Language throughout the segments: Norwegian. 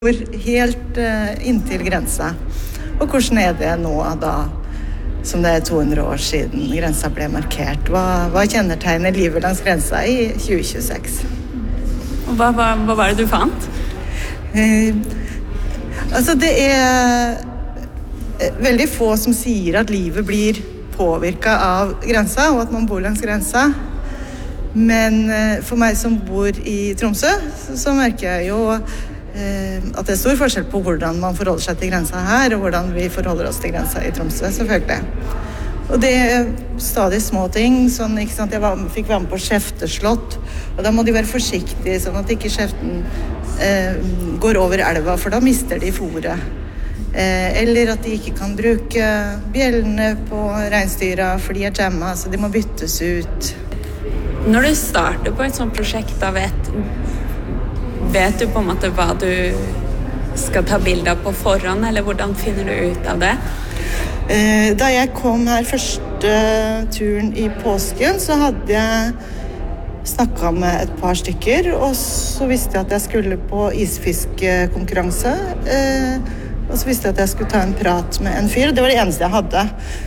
Helt inntil grensa. Og hvordan det nå da, som det 200 år siden grensa ble markert? Hva kjennetegner livet langs grensa i 2026? Og hva var det du fant? Altså det veldig få som sier at livet blir påvirket av grensa, og at man bor langs grensa. Men for meg som bor i Tromsø, så merker jeg jo at det stor forskjell på hvordan man forholder seg til grensa her, og hvordan vi forholder oss til grensa i Tromsø, selvfølgelig. Og det stadig små ting, sånn, ikke sant, jeg fikk være med på skjefteslått, og da må de være forsiktige, sånn at ikke skjeften går over elva, for da mister de fôret. Eller at de ikke kan bruke bjellene på reinsdyra, for de jamma, så de må byttes ut. Når du starter på et sånt prosjekt, da vet du på en måte hva du skal ta bilder på forhånd, eller hvordan finner du ut av det? Da jeg kom her første turen i påsken, så hadde jeg snakket med et par stykker, og så visste jeg at jeg skulle på isfiskekonkurranse, og så visste jeg at jeg skulle ta en prat med en fyr. Det var det eneste jeg hadde.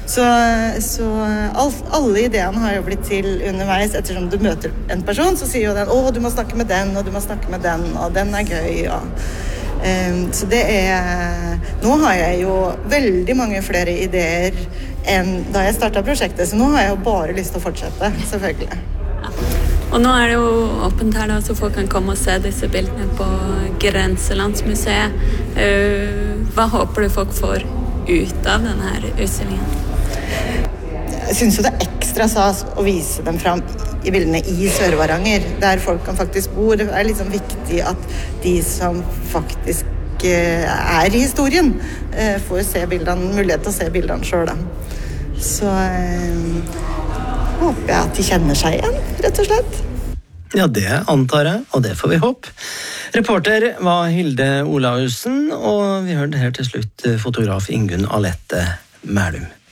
Så alle ideene har jo blitt til underveis. Ettersom du møter en person, så sier jo den, du må snakke med den, og du må snakke med den, og den gøy. Så det nå har jeg jo veldig mange flere ideer enn da jeg startet prosjektet, så nå har jeg jo bare lyst til å fortsette, selvfølgelig. Og nå det jo åpent her da, så folk kan komme og se disse bildene på Grenselandsmuseet. Hva håper du folk får ut av denne her utstillingen? Jeg synes jo det ekstra stas å vise dem frem i bildene i Sør-Varanger, der folk kan faktisk bo. Det liksom viktig at de som faktisk i historien, får se bildene, mulighet til å se bildene selv da. Så håper jeg at de kjenner seg igjen, rett og slett. Ja, det antar jeg, og det får vi håpe. Reporter var Hilde Olaussen, og vi hørte her til slutt fotograf Ingunn Alette Mælum.